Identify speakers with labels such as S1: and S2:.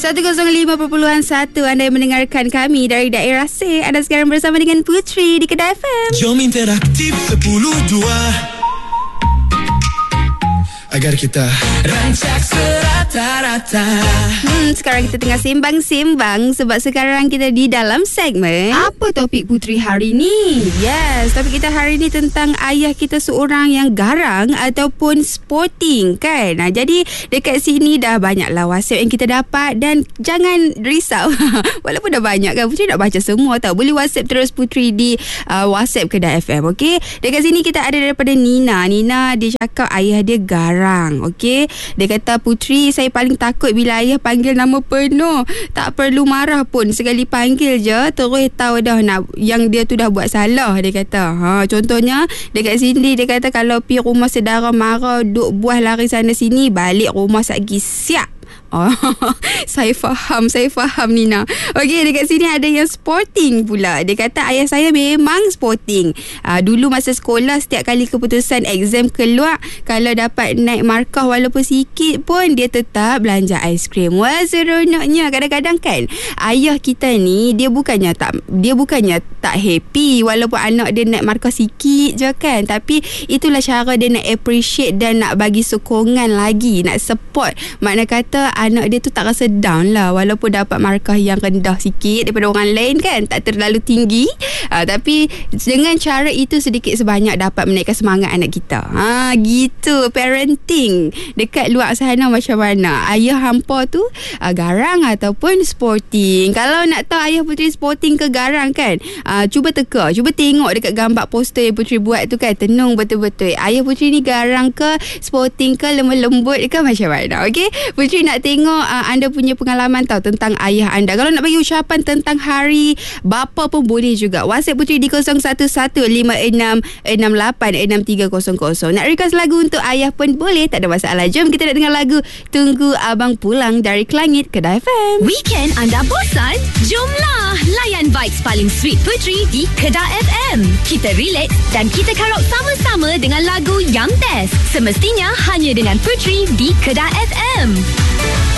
S1: 105.1 Anda yang mendengarkan kami dari daerah C. Anda sekarang bersama dengan Putri di Kedah FM.
S2: Jom interaktif 10-2 agar kita rancak serata-rata.
S1: Sekarang kita tengah sembang-sembang sebab sekarang kita di dalam segmen
S3: Apa topik Putri hari ni?
S1: Yes, topik kita hari ni tentang ayah kita seorang yang garang ataupun sporting kan. Jadi dekat sini dah banyaklah WhatsApp yang kita dapat dan jangan risau. Walaupun dah banyak kan, Putri nak baca semua tau. Boleh WhatsApp terus Putri di WhatsApp Kedah FM, okey? Dekat sini kita ada daripada Nina. Nina dia cakap ayah dia garang. Okey, dia kata, Putri, saya paling takut bila ayah panggil nama penuh. Tak perlu marah pun, sekali panggil je terus tahu dah nak yang dia tu dah buat salah. Dia kata contohnya dekat sini dia kata kalau pi rumah saudara marah duk buah lari sana sini, balik rumah satgi siap. Saya faham Nina. Okey, dekat sini ada yang sporting pula. Dia kata ayah saya memang sporting. Dulu masa sekolah, setiap kali keputusan exam keluar, kalau dapat naik markah walaupun sikit pun, dia tetap belanja aiskrim. Wah, seronoknya. Kadang-kadang kan ayah kita ni dia bukannya tak happy walaupun anak dia naik markah sikit je kan, tapi itulah cara dia nak appreciate dan nak bagi sokongan lagi, nak support. Makna kata anak dia tu tak rasa down lah walaupun dapat markah yang rendah sikit daripada orang lain kan, tak terlalu tinggi, tapi dengan cara itu sedikit sebanyak dapat menaikkan semangat anak kita. Gitu parenting dekat luar sana macam mana. Ayah hampa tu garang ataupun sporting? Kalau nak tahu ayah Putri sporting ke garang kan, cuba tengok dekat gambar poster yang Putri buat tu kan, tenung betul-betul ayah Putri ni garang ke sporting ke lembut ke macam mana. Okey, Putri nak tengok anda punya pengalaman tahu tentang ayah anda. Kalau nak bagi ucapan tentang hari bapa pun boleh juga. WhatsApp Putri di 011566863000. Nak request lagu untuk ayah pun boleh, tak ada masalah. Jom kita nak dengar lagu Tunggu Abang Pulang dari Kelangit Kedah FM.
S4: Weekend anda bosan? Jomlah layan vibes paling sweet Putri di Kedah FM. Kita relax dan kita karaoke sama-sama dengan lagu yang best. Semestinya hanya dengan Putri di Kedah FM.